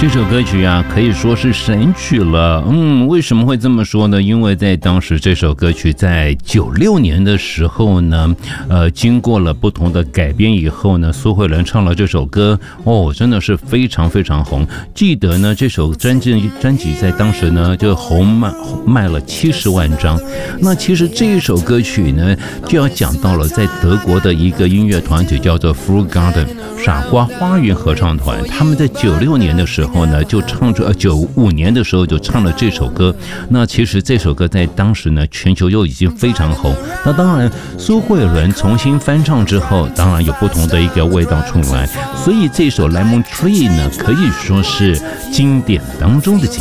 这首歌曲啊，可以说是神曲了。为什么会这么说呢？因为在当时这首歌曲在96年的时候呢，经过了不同的改编以后呢，苏慧伦唱了这首歌，真的是非常非常红。记得呢，这首专辑在当时呢就卖了70万张。那其实这一首歌曲呢，就要讲到了在德国的一个音乐团体叫做 Fruit Garden 傻瓜花园合唱团，他们在96年的时候呢，就唱着95年的时候就唱了这首歌。那其实这首歌在当时呢，全球又已经非常红。那当然，苏慧伦重新翻唱之后，当然有不同的一个味道出来。所以这首《Lemon Tree》呢，可以说是经典当中的经